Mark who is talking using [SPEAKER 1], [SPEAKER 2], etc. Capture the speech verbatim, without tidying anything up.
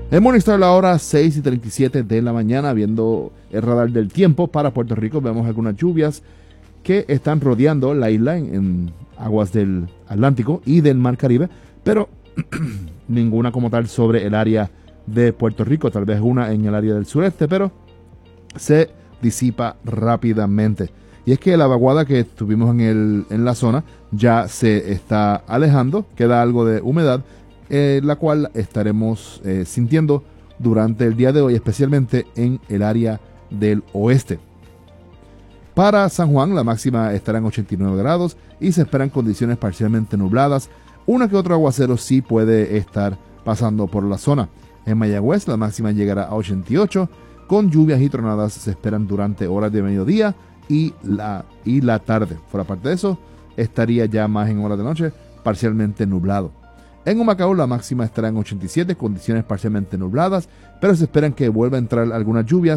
[SPEAKER 1] En Morningstar, la hora seis y treinta y siete de la mañana, viendo el radar del tiempo para Puerto Rico, vemos algunas lluvias que están rodeando la isla en, en aguas del Atlántico y del Mar Caribe, pero ninguna como tal sobre el área de Puerto Rico, tal vez una en el área del sureste, pero se disipa rápidamente. Y es que la vaguada que tuvimos en, el, en la zona ya se está alejando, queda algo de humedad, eh, la cual estaremos eh, sintiendo durante el día de hoy, especialmente en el área del oeste. Para San Juan, la máxima estará en ochenta y nueve grados y se esperan condiciones parcialmente nubladas. Una que otro aguacero sí puede estar pasando por la zona. En Mayagüez, la máxima llegará a ochenta y ocho, con lluvias y tronadas se esperan durante horas de mediodía y la, y la tarde. Fuera parte de eso, estaría ya más en horas de noche, parcialmente nublado. En Humacao, la máxima estará en ochenta y siete, condiciones parcialmente nubladas, pero se esperan que vuelva a entrar algunas lluvias